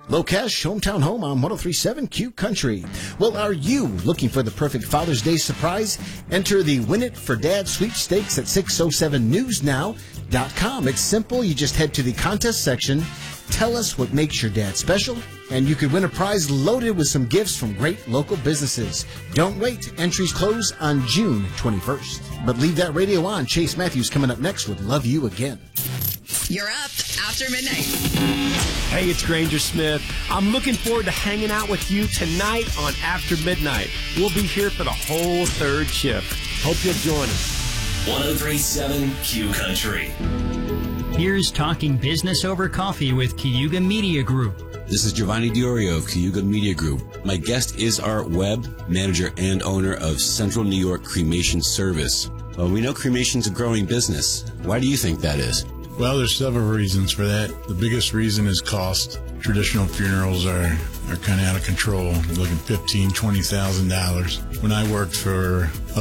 Low Cash, Hometown Home on 103.7 Q Country. Well, are you looking for the perfect Father's Day surprise? Enter the Win It for Dad sweepstakes at 607newsnow.com. It's simple. You just head to the contest section, tell us what makes your dad special, and you could win a prize loaded with some gifts from great local businesses. Don't wait. Entries close on June 21st. But leave that radio on. Chase Matthews coming up next with Love You Again. You're up after midnight. Hey, it's Granger Smith. I'm looking forward to hanging out with you tonight on After Midnight. We'll be here for the whole third shift. Hope you'll join us. 103.7 Q Country. Here's Talking Business Over Coffee with Cayuga Media Group. This is Giovanni Diorio of Cayuga Media Group. My guest is Art Webb, manager and owner of Central New York Cremation Service. Well, we know cremation's a growing business. Why do you think that is? Well, there's several reasons for that. The biggest reason is cost. Traditional funerals are kind of out of control. You're looking $15,000, $20,000. When I worked for